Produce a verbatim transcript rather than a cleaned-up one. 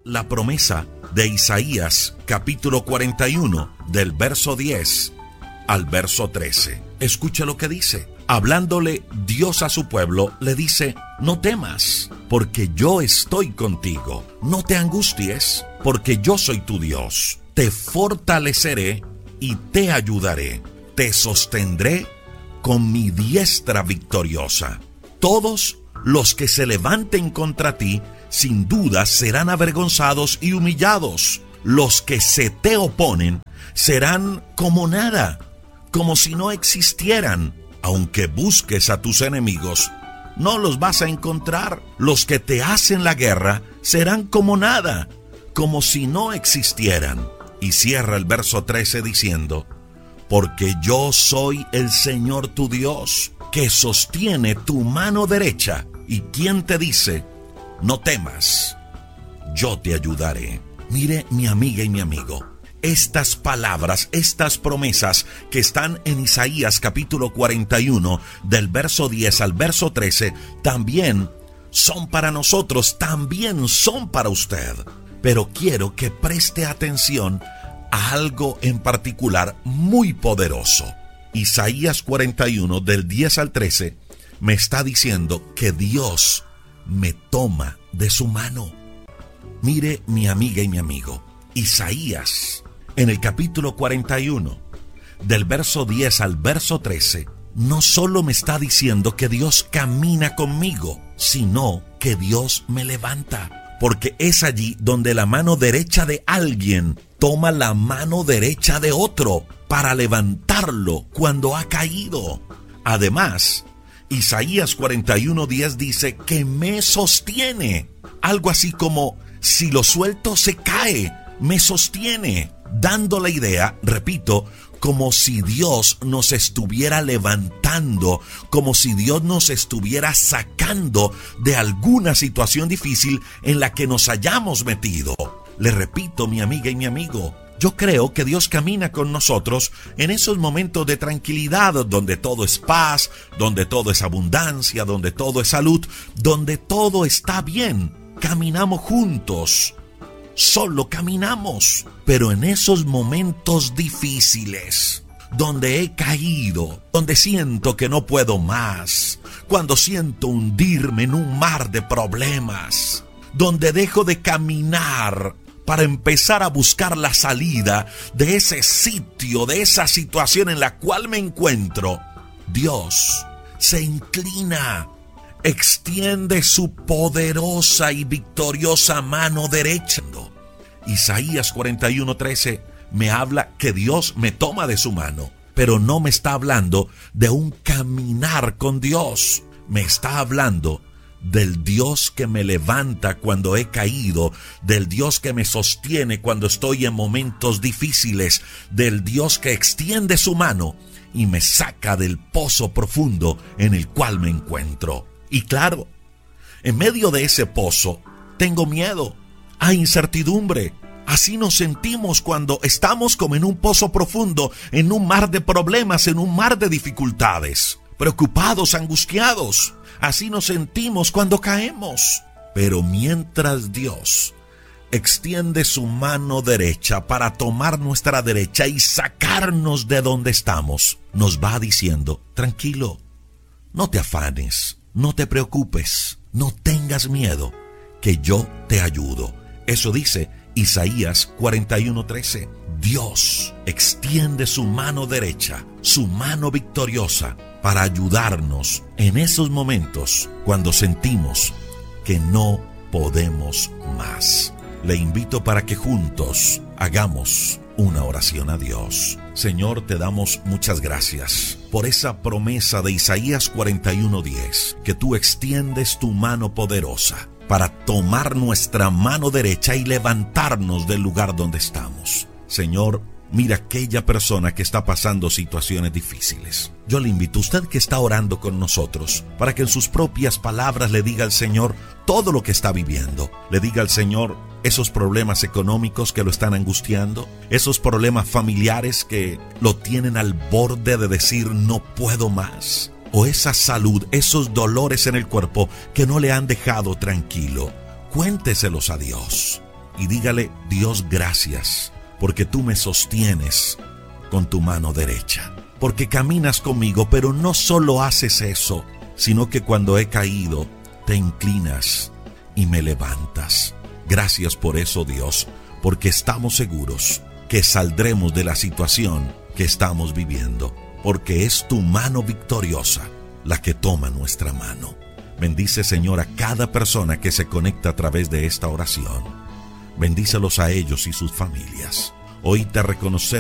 la promesa de Isaías capítulo cuarenta y uno, del verso diez al verso trece. Escucha lo que dice. Hablándole Dios a su pueblo, le dice: no temas, porque yo estoy contigo. No te angusties, porque yo soy tu Dios. Te fortaleceré y te ayudaré. Te sostendré con mi diestra victoriosa. Todos los que se levanten contra ti, sin duda serán avergonzados y humillados. Los que se te oponen serán como nada, como si no existieran. Aunque busques a tus enemigos, no los vas a encontrar. Los que te hacen la guerra serán como nada, como si no existieran. Y cierra el verso trece diciendo: porque yo soy el Señor tu Dios, que sostiene tu mano derecha. Y quien te dice: no temas, yo te ayudaré. Mire, mi amiga y mi amigo, estas palabras, estas promesas que están en Isaías capítulo cuarenta y uno, del verso diez al verso trece, también son para nosotros, también son para usted. Pero quiero que preste atención a algo en particular muy poderoso. Isaías cuarenta y uno, del diez al trece, me está diciendo que Dios me toma de su mano. Mire, mi amiga y mi amigo, Isaías, en el capítulo cuarenta y uno, del verso diez al verso trece, no solo me está diciendo que Dios camina conmigo, sino que Dios me levanta. Porque es allí donde la mano derecha de alguien toma la mano derecha de otro para levantarlo cuando ha caído. Además, Isaías cuarenta y uno, diez dice que me sostiene. Algo así como: si lo suelto se cae, me sostiene. Dando la idea, repito, como si Dios nos estuviera levantando, como si Dios nos estuviera sacando de alguna situación difícil en la que nos hayamos metido. Le repito, mi amiga y mi amigo, yo creo que Dios camina con nosotros en esos momentos de tranquilidad, donde todo es paz, donde todo es abundancia, donde todo es salud, donde todo está bien. Caminamos juntos. Solo caminamos, pero en esos momentos difíciles, donde he caído, donde siento que no puedo más, cuando siento hundirme en un mar de problemas, donde dejo de caminar para empezar a buscar la salida de ese sitio, de esa situación en la cual me encuentro, Dios se inclina, extiende su poderosa y victoriosa mano derecha. Isaías cuarenta y uno, trece me habla que Dios me toma de su mano, pero no me está hablando de un caminar con Dios. Me está hablando del Dios que me levanta cuando he caído, del Dios que me sostiene cuando estoy en momentos difíciles, del Dios que extiende su mano y me saca del pozo profundo en el cual me encuentro. Y claro, en medio de ese pozo tengo miedo, hay incertidumbre. Así nos sentimos cuando estamos como en un pozo profundo, en un mar de problemas, en un mar de dificultades, preocupados, angustiados. Así nos sentimos cuando caemos. Pero mientras Dios extiende su mano derecha para tomar nuestra derecha y sacarnos de donde estamos, nos va diciendo: tranquilo, no te afanes, no te preocupes, no tengas miedo, que yo te ayudo. Eso dice Isaías cuarenta y uno, trece. Dios extiende su mano derecha, su mano victoriosa, para ayudarnos en esos momentos cuando sentimos que no podemos más. Le invito para que juntos hagamos una oración a Dios. Señor, te damos muchas gracias por esa promesa de Isaías cuarenta y uno, diez, que tú extiendes tu mano poderosa para tomar nuestra mano derecha y levantarnos del lugar donde estamos. Señor, mira aquella persona que está pasando situaciones difíciles. Yo le invito a usted que está orando con nosotros para que en sus propias palabras le diga al Señor todo lo que está viviendo. Le diga al Señor esos problemas económicos que lo están angustiando, esos problemas familiares que lo tienen al borde de decir no puedo más, o esa salud, esos dolores en el cuerpo que no le han dejado tranquilo. Cuénteselos a Dios. y dígale: Dios, gracias, porque tú me sostienes con tu mano derecha, porque caminas conmigo, pero no solo haces eso, sino que cuando he caído, te inclinas y me levantas. Gracias por eso, Dios, porque estamos seguros que saldremos de la situación que estamos viviendo, porque es tu mano victoriosa la que toma nuestra mano. Bendice, Señor, a cada persona que se conecta a través de esta oración. Bendícelos a ellos y sus familias. Hoy te reconocemos